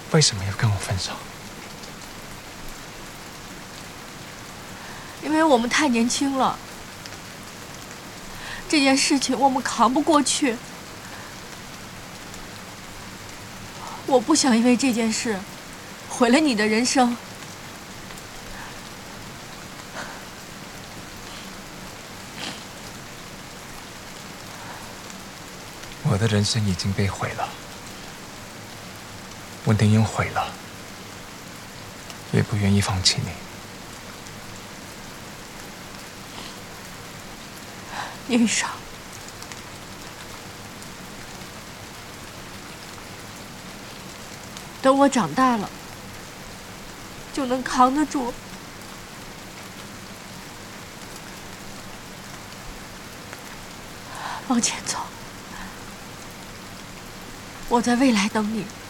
为什么要跟我分手？ 因为我们太年轻了，这件事情我们扛不过去。我不想因为这件事毁了你的人生。 我的人生已经被毁了，我宁愿毁了，也不愿意放弃你。 宁少，等我长大了，就能扛得住。往前走，我在未来等你。